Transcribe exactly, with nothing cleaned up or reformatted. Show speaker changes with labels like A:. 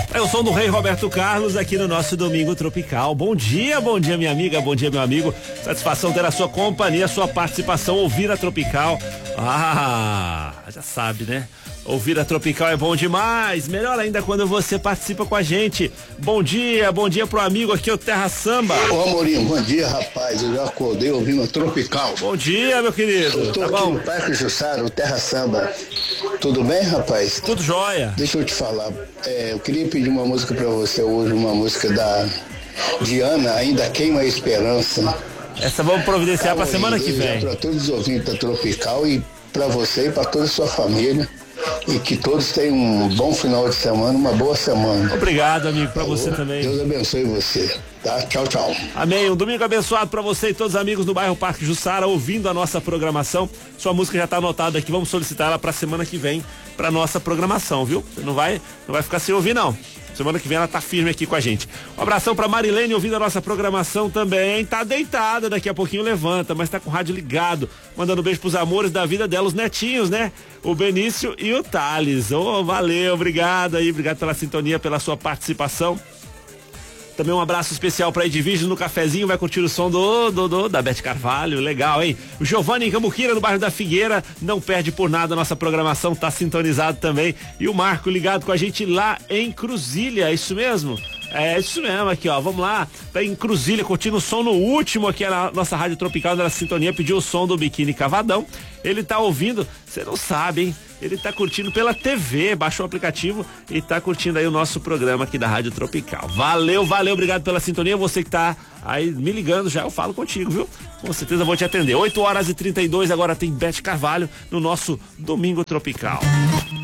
A: É o som do Rei Roberto Carlos aqui no nosso Domingo Tropical. Bom dia, bom dia minha amiga, bom dia meu amigo. Satisfação ter a sua companhia, a sua participação, ouvir a Tropical. Ah, já sabe, né? Ouvir a Tropical é bom demais, melhor ainda quando você participa com a gente. Bom dia, bom dia pro amigo aqui, o Terra Samba.
B: Ô Amorim, bom dia rapaz, eu já acordei ouvindo a Tropical.
A: Bom dia, meu querido.
B: Eu tô
A: tá
B: aqui
A: bom?
B: no Parque Jussara, o Terra Samba. Tudo bem, rapaz?
A: Tudo jóia.
B: Deixa eu te falar, é, eu queria pedir uma música pra você hoje, uma música da Diana, Ainda Queima a Esperança.
A: Essa vamos providenciar pra semana que vem.
B: Pra todos os ouvintes da Tropical e pra você e pra toda a sua família. E que todos tenham um bom final de semana, uma boa semana.
A: Obrigado, amigo, pra
B: Tá
A: você
B: bom?
A: também.
B: Deus abençoe você, tá? Tchau, tchau.
A: Amém, um domingo abençoado pra você e todos os amigos do bairro Parque Jussara ouvindo a nossa programação. Sua música já tá anotada aqui, vamos solicitar ela pra semana que vem pra nossa programação, viu? Você não vai, não vai ficar sem ouvir não. Semana que vem ela tá firme aqui com a gente. Um abração pra Marilene ouvindo a nossa programação também. Tá deitada, daqui a pouquinho levanta, mas tá com o rádio ligado. Mandando um beijo pros amores da vida dela, os netinhos, né? O Benício e o Thales. Ô, oh, valeu, obrigado aí, obrigado pela sintonia, pela sua participação. Também um abraço especial pra Edviges no cafezinho, vai curtir o som do, do, do da Beth Carvalho, legal, hein? O Giovanni em Cambuquira, no bairro da Figueira, não perde por nada a nossa programação, tá sintonizado também. E o Marco ligado com a gente lá em Cruzília, é isso mesmo? É isso mesmo, aqui ó, vamos lá, tá em Cruzília, curtindo o som no último aqui, a nossa Rádio Tropical da Sintonia, pediu o som do Biquíni Cavadão, ele tá ouvindo, você não sabe, hein? Ele tá curtindo pela T V, baixou o aplicativo e tá curtindo aí o nosso programa aqui da Rádio Tropical. Valeu, valeu, obrigado pela sintonia, você que tá aí me ligando já, eu falo contigo, viu? Com certeza vou te atender. oito horas e trinta e dois, agora tem Beth Carvalho no nosso Domingo Tropical.